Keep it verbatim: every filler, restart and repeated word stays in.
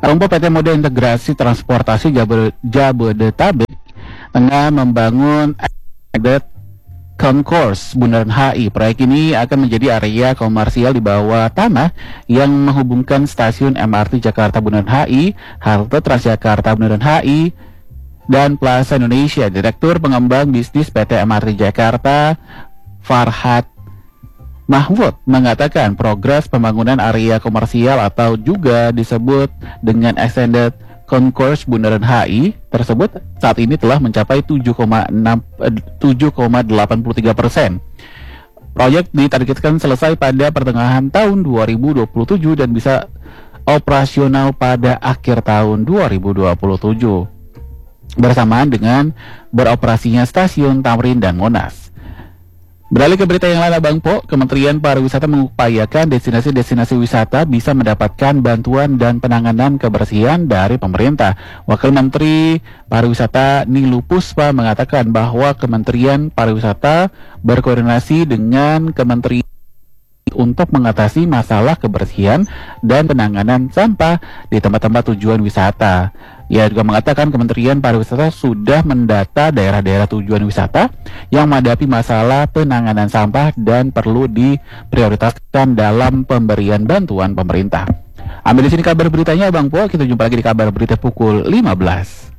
Kelompok P T Moda Integrasi Transportasi Jabode- Jabodetabek tengah membangun Extended Concourse Bundaran H I. Proyek ini akan menjadi area komersial di bawah tanah yang menghubungkan stasiun M R T Jakarta Bundaran H I, halte Transjakarta Bundaran H I, dan Plaza Indonesia. Direktur Pengembang Bisnis P T M R T Jakarta, Farhad Mahmud, mengatakan progres pembangunan area komersial atau juga disebut dengan Extended Concourse Bundaran H I tersebut saat ini telah mencapai tujuh koma delapan puluh tiga persen. Proyek ditargetkan selesai pada pertengahan tahun dua ribu dua puluh tujuh dan bisa operasional pada akhir tahun dua ribu dua puluh tujuh bersamaan dengan beroperasinya stasiun Tamrin dan Monas. Beralih ke berita yang lain, Abang Po, Kementerian Pariwisata mengupayakan destinasi-destinasi wisata bisa mendapatkan bantuan dan penanganan kebersihan dari pemerintah. Wakil Menteri Pariwisata Nilu Puspa mengatakan bahwa Kementerian Pariwisata berkoordinasi dengan Kementerian untuk mengatasi masalah kebersihan dan penanganan sampah di tempat-tempat tujuan wisata. Ia juga mengatakan Kementerian Pariwisata sudah mendata daerah-daerah tujuan wisata yang menghadapi masalah penanganan sampah dan perlu diprioritaskan dalam pemberian bantuan pemerintah. Ambil di sini kabar beritanya, Bang Po. Kita jumpa lagi di kabar berita pukul lima belas.